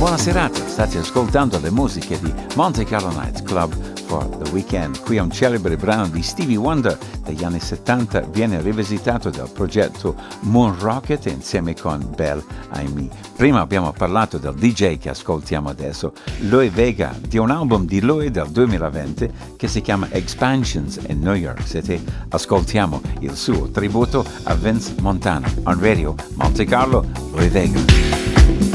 buona serata, state ascoltando le musiche di Monte Carlo Nights Club for the Weekend. Qui un celebre brano di Stevie Wonder degli anni 70 viene rivisitato dal progetto Moon Rocket insieme con Belle Amy. Prima abbiamo parlato del DJ che ascoltiamo adesso, Louie Vega, di un album di lui del 2020 che si chiama Expansions in New York City. Ascoltiamo il suo tributo a Vince Montana on Radio Monte Carlo, Louie Vega.